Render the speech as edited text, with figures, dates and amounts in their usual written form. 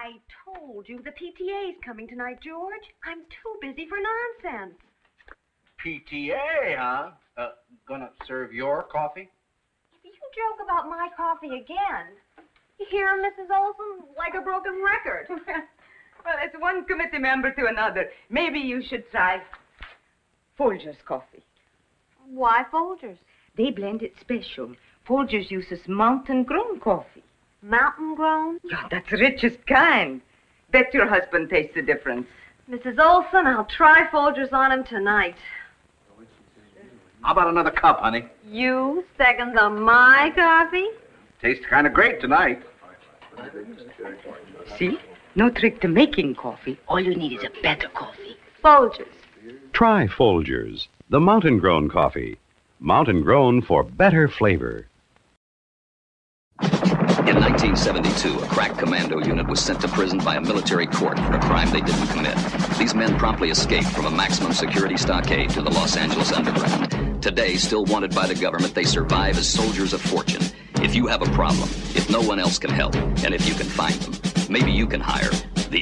I told you the PTA's coming tonight, George. I'm too busy for nonsense. PTA, huh? Gonna serve your coffee? You joke about my coffee again. You hear, Mrs. Olson, like a broken record. Well, it's one committee member to another. Maybe you should try Folger's coffee. Why Folgers? They blend it special. Folgers uses mountain-grown coffee. Mountain-grown? Yeah, that's the richest kind. Bet your husband tastes the difference. Mrs. Olson, I'll try Folgers on him tonight. How about another cup, honey? You seconds on my coffee? Tastes kind of great tonight. See? No trick to making coffee. All you need is a better coffee. Folgers. Try Folgers, the mountain-grown coffee. Mountain-grown for better flavor. In 1972, a crack commando unit was sent to prison by a military court for a crime they didn't commit. These men promptly escaped from a maximum security stockade to the Los Angeles underground. Today, still wanted by the government, they survive as soldiers of fortune. If you have a problem, if no one else can help, and if you can find them, maybe you can hire